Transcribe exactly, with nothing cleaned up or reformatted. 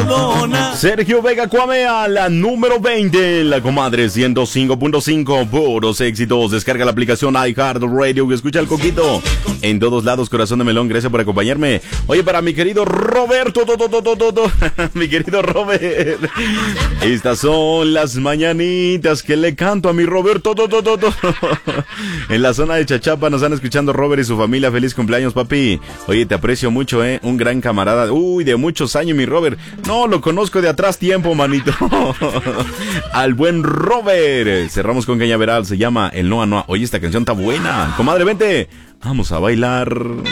perdona. Sergio Vega Cuamea, la número veinte, la comadre ciento cinco punto cinco, puros éxitos. Descarga la aplicación iHeartRadio y escucha el Coquito en todos lados. Corazón de melón, gracias por acompañarme. Oye, para mi querido Roberto, to, to, to, to, to, to. mi querido Robert, estas son las mañanitas que le canto a mi Roberto, to, to, to, to. En la zona de Chachapa nos están escuchando Robert y su familia. Feliz cumpleaños, papi. Oye, te aprecio mucho, eh, un gran camarada. Uy, de muchos años, mi Robert. No, lo conozco de atrás tiempo, manito. Al buen Robert. Cerramos con Cañaveral, se llama El Noa Noa. Oye, esta canción está buena. Comadre, vente, vamos a bailar.